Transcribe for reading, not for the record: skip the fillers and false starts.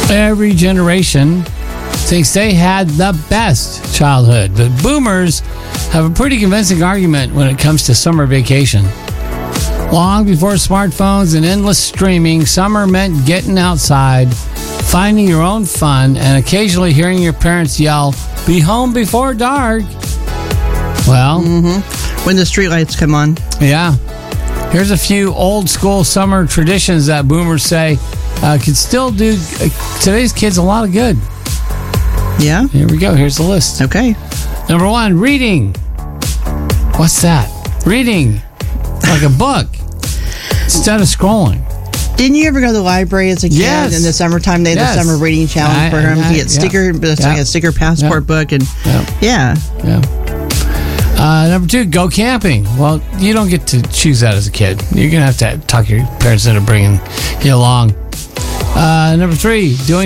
Every generation thinks they had the best childhood, but boomers have a pretty convincing argument when it comes to summer vacation. Long before smartphones and endless streaming, summer meant getting outside, finding your own fun, and occasionally hearing your parents yell, "Be home before dark." Well, when the streetlights come on. Yeah. Here's a few old school summer traditions that boomers say could still do today's kids a lot of good. Yeah? Here we go. Here's the list. Okay. Number 1, reading. What's that? Reading. Like a book. Instead of scrolling. Didn't you ever go to the library as a kid? Yes. In the summertime, they had the summer reading challenge for him to get sticker, but it's like a sticker passport book. And yeah. Number 2, go camping. Well, you don't get to choose that as a kid. You're going to have to talk your parents into bringing you along. Number 3, doing